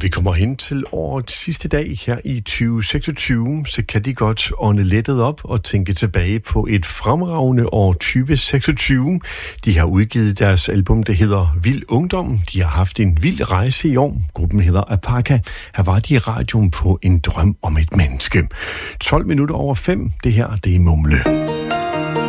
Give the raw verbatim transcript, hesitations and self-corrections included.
vi kommer hen til årets sidste dag her i tyve seksogtyve, så kan de godt ånde lettet op og tænke tilbage på et fremragende år tyve seksogtyve. De har udgivet deres album, det hedder Vild Ungdom. De har haft en vild rejse i år. Gruppen hedder Apaka. Her var de i radioen på En drøm om et menneske. tolv minutter over fem. Det her, det er Mumle.